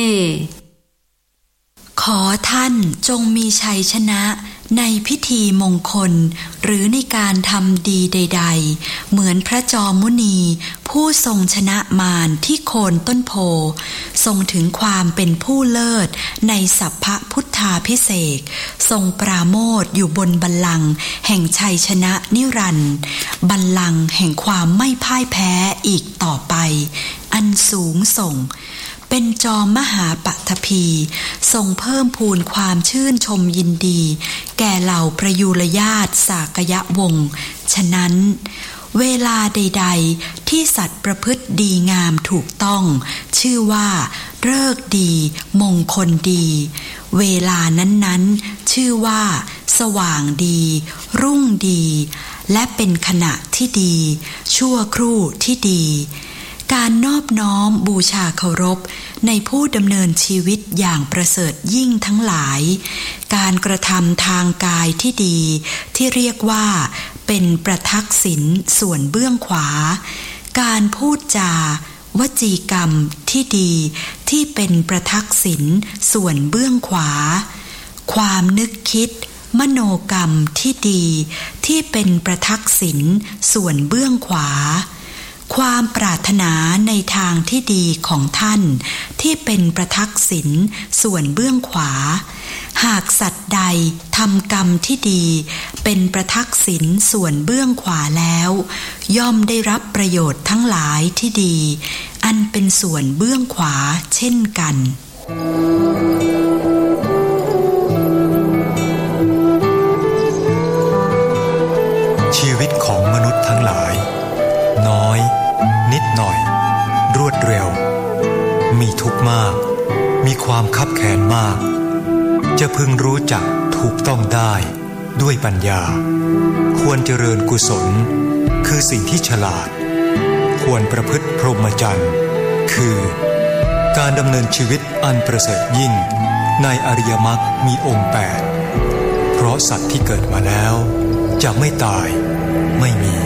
ขอท่านจงมีชัยชนะในพิธีมงคลหรือในการทำดีใดๆเหมือนพระจอมมุนีผู้ทรงชนะมารที่โคนต้นโพทรงถึงความเป็นผู้เลิศในสัพพพุทธาภิเษกทรงปราโมทย์อยู่บนบัลลังก์แห่งชัยชนะนิรันดร์บัลลังก์แห่งความไม่พ่ายแพ้อีกต่อไปอันสูงส่งเป็นจอมมหาปัทภีทรงเพิ่มพูนความชื่นชมยินดีแก่เหล่าประยุรญาติสากยวงศ์ฉะนั้นเวลาใดๆที่สัตว์ประพฤติดีงามถูกต้องชื่อว่าฤกษ์ดีมงคลดีเวลานั้นๆชื่อว่าสว่างดีรุ่งดีและเป็นขณะที่ดีชั่วครู่ที่ดีการนอบน้อมบูชาเคารพในผู้ดำเนินชีวิตอย่างประเสริฐยิ่งทั้งหลายการกระทำทางกายที่ดีที่เรียกว่าเป็นประทักษิณส่วนเบื้องขวาการพูดจาวจีกรรมที่ดีที่เป็นประทักษิณส่วนเบื้องขวาความนึกคิดมโนกรรมที่ดีที่เป็นประทักษิณส่วนเบื้องขวาความปรารถนาในทางที่ดีของท่านที่เป็นประทักษิณส่วนเบื้องขวาหากสัตว์ใดทำกรรมที่ดีเป็นประทักษิณส่วนเบื้องขวาแล้วย่อมได้รับประโยชน์ทั้งหลายที่ดีอันเป็นส่วนเบื้องขวาเช่นกันชีวิตของมนุษย์ทั้งหลายน้อยนิดหน่อยรวดเร็วมีทุกข์มากมีความคับแค้นมากจะพึงรู้จักถูกต้องได้ด้วยปัญญาควรเจริญกุศลคือสิ่งที่ฉลาดควรประพฤติพรหมจรรย์คือการดำเนินชีวิตอันประเสริฐยิ่งในอริยมรรคมีองค์8เพราะสัตว์ที่เกิดมาแล้วจะไม่ตายไม่มี